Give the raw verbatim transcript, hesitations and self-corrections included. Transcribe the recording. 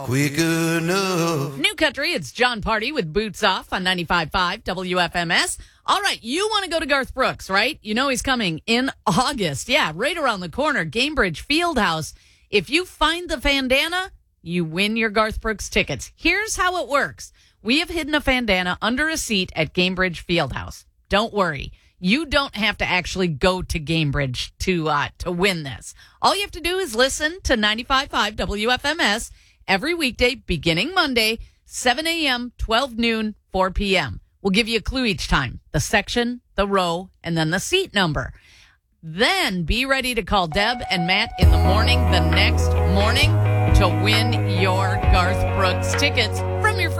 quick enough. New Country, it's John Party with Boots Off on ninety-five point five W F M S. All right, you want to go to Garth Brooks, right? You know he's coming in August. Yeah, right around the corner, Gainbridge Fieldhouse. If you find the Fandana, you win your Garth Brooks tickets. Here's how it works. We have hidden a Fandana under a seat at Gainbridge Fieldhouse. Don't worry. You don't have to actually go to Gainbridge to uh, to win this. All you have to do is listen to ninety-five point five W F M S every weekday beginning Monday, seven a.m., twelve noon, four p.m. We'll give you a clue each time, the section, the row, and then the seat number. Then be ready to call Deb and Matt in the morning, the next morning, to win your Garth Brooks tickets from your